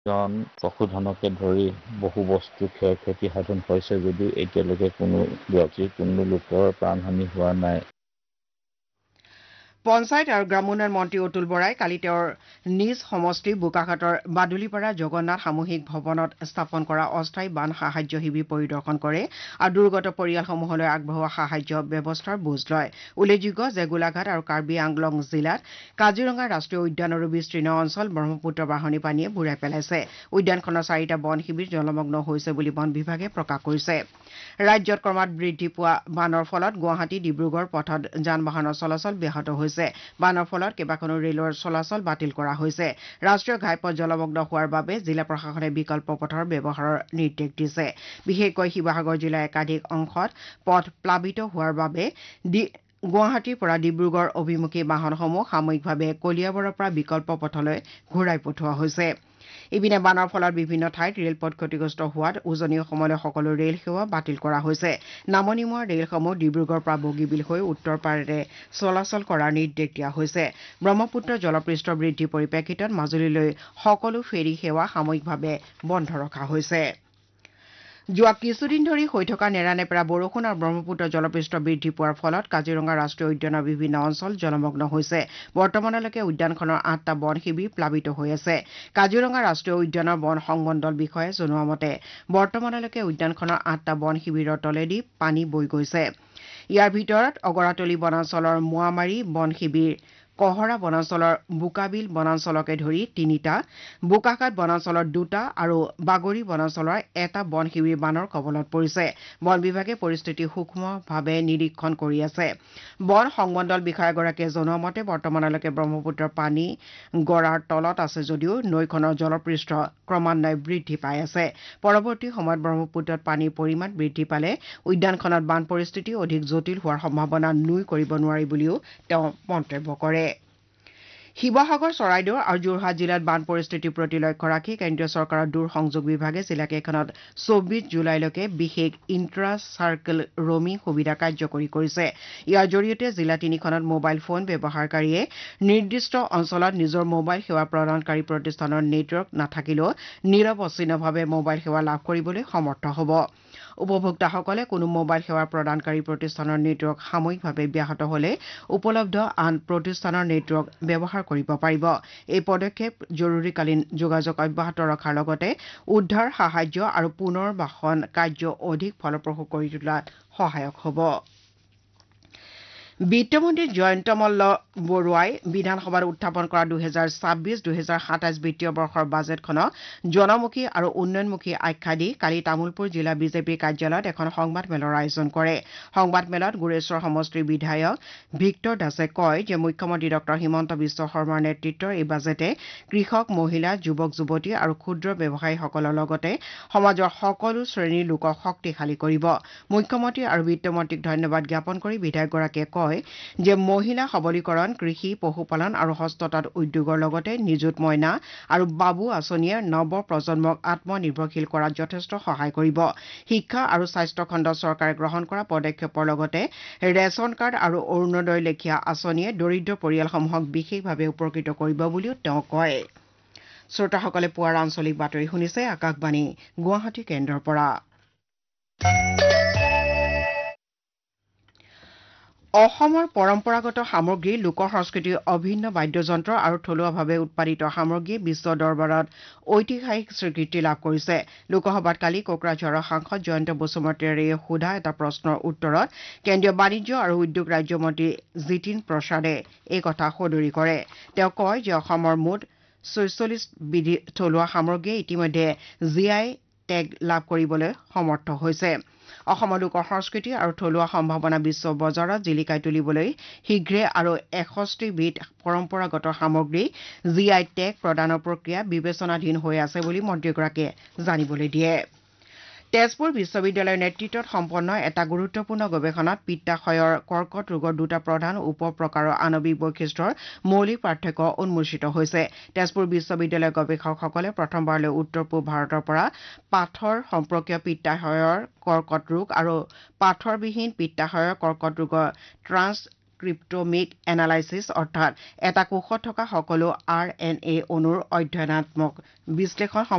জন পশুধনকে ধৰি বহু বস্তু ক্ষয়ক্ষতি সাধন হৈছে যদিও এতিয়ালৈকে কোনো ব্যক্তিৰ কোনো লোকৰ প্ৰাণহানি হোৱা নাই। পঞ্চায়ত আৰু গ্ৰামোন্নয়ন মন্ত্ৰী অতুল বৰাই কালি তেওঁৰ নিজ সমষ্টি বোকাখাটৰ বাদুলিপাৰা জগন্নাথ সামূহিক ভৱনত স্থাপন কৰা অস্থায়ী বান সাহায্য শিবিৰ পৰিদৰ্শন কৰে আৰু দুৰ্গত পৰিয়ালসমূহলৈ আগবঢ়োৱা সাহায্য ব্যৱস্থাৰ বুজ লয়। উল্লেখযোগ্য যে গোলাঘাট আৰু কাৰ্বি আংলং জিলাত কাজিৰঙা ৰাষ্ট্ৰীয় উদ্যানৰো বিস্তীৰ্ণ অঞ্চল ব্ৰহ্মপুত্ৰ বাঢ়নী পানীয়ে বুৰাই পেলাইছে। উদ্যানখনৰ 4টা বন শিবিৰ জলমগ্ন হৈছে বুলি বন বিভাগে প্ৰকাশ কৰিছে। ৰাজ্যত ক্ৰমাৎ বৃদ্ধি পোৱা বানৰ ফলত গুৱাহাটী ডিব্ৰুগড় পথত যান বাহনৰ চলাচল ব্যাহত হৈছে। বানৰ ফলত কেইবাখনো ৰেলৰ চলাচল বাতিল কৰা হৈছে। ৰাষ্ট্ৰীয় ঘাইপথ জলমগ্ন হোৱাৰ বাবে জিলা প্ৰশাসনে বিকল্প পথৰ ব্যৱহাৰৰ নিৰ্দেশ দিছে। বিশেষকৈ শিৱসাগৰ জিলাৰ একাধিক অংশত পথ প্লাবিত হোৱাৰ বাবে গুৱাহাটীৰ পৰা ডিব্ৰুগড় অভিমুখী বাহনসমূহ সাময়িকভাৱে কলিয়াবৰৰ পৰা বিকল্প পথলৈ ঘূৰাই পঠোৱা হৈছে। ইপিনে বানৰ ফলত বিভিন্ন ঠাইত ৰেলপথ ক্ষতিগ্ৰস্ত হোৱাত উজনি অসমলৈ সকলো ৰেল সেৱা বাতিল কৰা হৈছে। নামনি মোৱা ৰেলসমূহ ডিব্ৰুগড়ৰ পৰা বগীবিল হৈ উত্তৰ পাৰেৰে চলাচল কৰাৰ নিৰ্দেশ দিয়া হৈছে। ব্ৰহ্মপুত্ৰ জলপৃষ্ঠ বৃদ্ধিৰ পৰিপ্ৰেক্ষিতত মাজুলীলৈ সকলো ফেৰী সেৱা সাময়িকভাৱে বন্ধ ৰখা হৈছে। যোৱা কিছুদিন ধৰি হৈ থকা নেৰানেপেৰা বৰষুণ আৰু ব্ৰহ্মপুত্ৰ জলপৃষ্ঠ বৃদ্ধি পোৱাৰ ফলত কাজিৰঙা ৰাষ্ট্ৰীয় উদ্যানৰ বিভিন্ন অঞ্চল জলমগ্ন হৈছে। বৰ্তমানলৈকে উদ্যানখনৰ 8টা বন শিবিৰ প্লাবিত হৈ আছে। কাজিৰঙা ৰাষ্ট্ৰীয় উদ্যানৰ বন সংমণ্ডল বিষয়াই জনোৱা মতে বৰ্তমানলৈকে উদ্যানখনৰ 8টা বন শিবিৰৰ তলেদি পানী বৈ গৈছে। ইয়াৰ ভিতৰত অগৰাতলী বনাঞ্চলৰ মোৱামাৰী বন শিবিৰ, কহৰা বনাঞ্চলৰ বোকাবিল বনাঞ্চলকে ধৰি 3টা, বোকাখাট বনাঞ্চলৰ 2টা আৰু বাগৰি বনাঞ্চলৰ 1টা বন শিবিৰ বানৰ কবলত পৰিছে। বন বিভাগে পৰিস্থিতি সূক্ষ্মভাৱে নিৰীক্ষণ কৰি আছে। বন সংমণ্ডল বিষয়াগৰাকীয়ে জনোৱা মতে বৰ্তমানলৈকে ব্ৰহ্মপুত্ৰৰ পানী গড়াৰ তলত আছে যদিও নৈখনৰ জলপৃষ্ঠ ক্ৰমান্বয়ে বৃদ্ধি পাই আছে। পৰৱৰ্তী সময়ত ব্ৰহ্মপুত্ৰত পানীৰ পৰিমাণ বৃদ্ধি পালে উদ্যানখনত বান পৰিস্থিতি অধিক জটিল হোৱাৰ সম্ভাৱনা নুই কৰিব নোৱাৰি বুলিও তেওঁ মন্তব্য কৰে। শিৱসাগৰ, চৰাইদেউ আৰু যোৰহাট জিলাত বান পৰিস্থিতিৰ প্ৰতি লক্ষ্য ৰাখি কেন্দ্ৰীয় চৰকাৰৰ দূৰসংযোগ বিভাগে জিলাকেইখনত 24 জুলাইলৈকে বিশেষ ইণ্ট্ৰা চাৰ্কেল ৰমিং সুবিধা কাৰ্যকৰী কৰিছে। ইয়াৰ জৰিয়তে জিলা 3খনত মোবাইল ফোন ব্যৱহাৰকাৰীয়ে নিৰ্দিষ্ট অঞ্চলত নিজৰ মোবাইল সেৱা প্ৰদানকাৰী প্ৰতিষ্ঠানৰ নেটৱৰ্ক নাথাকিলেও নিৰৱচ্ছিন্নভাৱে মোবাইল সেৱা লাভ কৰিবলৈ সমৰ্থ হ'ব। উপভোক্তাসকলে কোনো মোবাইল সেৱা প্ৰদানকাৰী প্ৰতিষ্ঠানৰ নেটৱৰ্ক সাময়িকভাৱে ব্যাহত হ'লে উপলব্ধ আন প্ৰতিষ্ঠানৰ নেটৱৰ্ক ব্যৱহাৰ কৰিব পাৰিব। এই পদক্ষেপ জৰুৰীকালীন যোগাযোগ অব্যাহত ৰখাৰ লগতে উদ্ধাৰ, সাহায্য আৰু পুনৰ বাসন কাৰ্য অধিক ফলপ্ৰসূ কৰি তোলাত সহায়ক হ'ব। বিত্তমন্ত্ৰী জয়ন্ত মল্ল বৰুৱাই বিধানসভাত উত্থাপন কৰা 2026-2027 বিত্তীয় বৰ্ষৰ বাজেটখনক জনমুখী আৰু উন্নয়নমুখী আখ্যা দি কালি তামুলপুৰ জিলা বিজেপিৰ কাৰ্যালয়ত এখন সংবাদমেলৰ আয়োজন কৰে। সংবাদমেলত গোৰেশ্বৰ সমষ্টিৰ বিধায়ক ভিক্টৰ দাসে কয় যে মুখ্যমন্ত্ৰী ডঃ হিমন্ত বিশ্ব শৰ্মাৰ নেতৃত্বৰ এই বাজেটে কৃষক, মহিলা, যুৱক-যুৱতী আৰু ক্ষুদ্ৰ ব্যৱসায়ীসকলৰ লগতে সমাজৰ সকলো শ্ৰেণীৰ লোকক শক্তিশালী কৰিব। মুখ্যমন্ত্ৰী আৰু বিত্তমন্ত্ৰীক ধন্যবাদ জ্ঞাপন কৰি বিধায়কগৰাকীয়ে কয় যে মহিলা সবলীকৰণ, কৃষি, পশুপালন আৰু হস্ততাঁত উদ্যোগৰ লগতে নিযুত মইনা আৰু বাবু আঁচনিয়ে নৱ প্ৰজন্মক আত্মনিৰ্ভৰশীল কৰাত যথেষ্ট সহায় কৰিব। শিক্ষা আৰু স্বাস্থ্য খণ্ডত চৰকাৰে গ্ৰহণ কৰা পদক্ষেপৰ লগতে ৰেচন কাৰ্ড আৰু অৰুণোদয় লেখীয়া আঁচনিয়ে দৰিদ্ৰ পৰিয়ালসমূহক বিশেষভাৱে উপকৃত কৰিব বুলিও তেওঁ কয়। শ্ৰোতাসকলে পুৱাৰ আঞ্চলিক বাতৰি শুনিছে আকাশবাণী গুৱাহাটী কেন্দ্ৰৰ পৰা। অসমৰ পৰম্পৰাগত সামগ্ৰী, লোক সংস্কৃতিৰ অভিন্ন বাদ্যযন্ত্ৰ আৰু থলুৱাভাৱে উৎপাদিত সামগ্ৰী বিশ্ব দৰবাৰত ঐতিহাসিক স্বীকৃতি লাভ কৰিছে। লোকসভাত কালি কোকৰাঝাৰৰ সাংসদ জয়ন্ত বসুমতাৰীয়ে সোধা এটা প্ৰশ্নৰ উত্তৰত কেন্দ্ৰীয় বাণিজ্য আৰু উদ্যোগ ৰাজ্যমন্ত্ৰী জিতিন প্ৰসাদে এই কথা সদৰি কৰে। তেওঁ কয় যে অসমৰ মুঠ ৪৬ বিধি থলুৱা সামগ্ৰীয়ে ইতিমধ্যে GI টেগ লাভ কৰিবলৈ সমৰ্থ হৈছে। অসমৰ লোক সংস্কৃতি আৰু থলুৱা সম্ভাৱনা বিশ্ব বজাৰত জিলিকাই তুলিবলৈ শীঘ্ৰে আৰু ৬১ বিধ পৰম্পৰাগত সামগ্ৰী GI টেগ প্ৰদানৰ প্ৰক্ৰিয়া বিবেচনাধীন হৈ আছে বুলি মন্ত্ৰীগৰাকীয়ে জানিবলৈ দিয়ে। তেজপুৰ বিশ্ববিদ্যালয়ৰ নেতৃত্বত সম্পন্ন এটা গুৰুত্বপূৰ্ণ গৱেষণাত পিত্তাশয়ৰ কৰ্কট ৰোগৰ 2টা প্ৰধান উপ প্ৰকাৰৰ আণৱিক বৈশিষ্ট্যৰ মৌলিক পাৰ্থক্য উন্মোচিত হৈছে। তেজপুৰ বিশ্ববিদ্যালয়ৰ গৱেষকসকলে প্ৰথমবাৰলৈ উত্তৰ পূব ভাৰতৰ পৰা পাথৰ সম্পৰ্কীয় পিত্তাশয়ৰ কৰ্কট ৰোগ আৰু পাথৰবিহীন পিত্তাশয়ৰ কৰ্কট ৰোগৰ ট্ৰান্সক্ৰিপ্টমিক এনালাইচিছ অৰ্থাৎ এটা কোষত থকা সকলো RNA অণুৰ অধ্যয়নাত্মক বিশ্লেষণ